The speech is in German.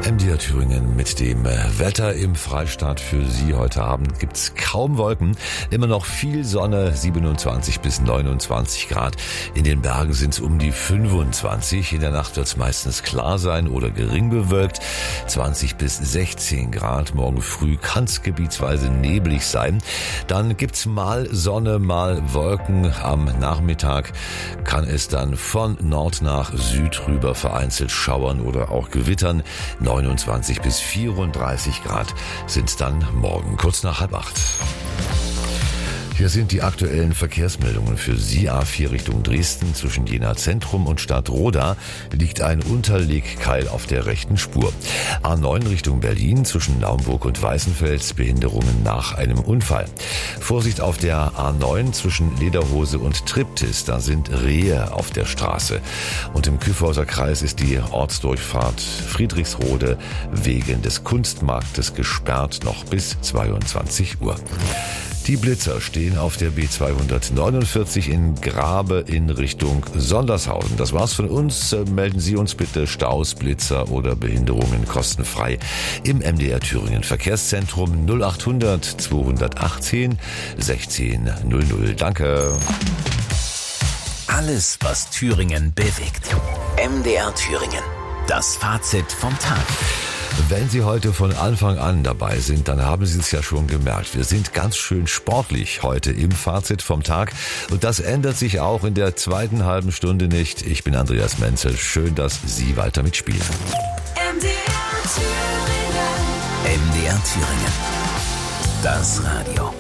MDR Thüringen mit dem Wetter im Freistaat für Sie. Heute Abend gibt's kaum Wolken, immer noch viel Sonne, 27 bis 29 Grad. In den Bergen sind's um die 25. In der Nacht wird's meistens klar sein oder gering bewölkt, 20 bis 16 Grad. Morgen früh kann's gebietsweise neblig sein. Dann gibt's mal Sonne, mal Wolken. Am Nachmittag kann es dann von Nord nach Süd rüber vereinzelt schauern oder auch gewittern. 29 bis 34 Grad sind's dann morgen, kurz nach 7:30. Hier sind die aktuellen Verkehrsmeldungen für Sie. A4 Richtung Dresden zwischen Jena Zentrum und Stadtroda liegt ein Unterlegkeil auf der rechten Spur. A9 Richtung Berlin zwischen Naumburg und Weißenfels Behinderungen nach einem Unfall. Vorsicht auf der A9 zwischen Lederhose und Triptis, da sind Rehe auf der Straße. Und im Kyffhäuser Kreis ist die Ortsdurchfahrt Friedrichsrode wegen des Kunstmarktes gesperrt noch bis 22 Uhr. Die Blitzer stehen auf der B249 in Grabe in Richtung Sondershausen. Das war's von uns. Melden Sie uns bitte Staus, Blitzer oder Behinderungen kostenfrei im MDR Thüringen Verkehrszentrum 0800 218 1600. Danke. Alles, was Thüringen bewegt. MDR Thüringen. Das Fazit vom Tag. Wenn Sie heute von Anfang an dabei sind, dann haben Sie es ja schon gemerkt. Wir sind ganz schön sportlich heute im Fazit vom Tag. Und das ändert sich auch in der zweiten halben Stunde nicht. Ich bin Andreas Menzel. Schön, dass Sie weiter mitspielen. MDR Thüringen. MDR Thüringen. Das Radio.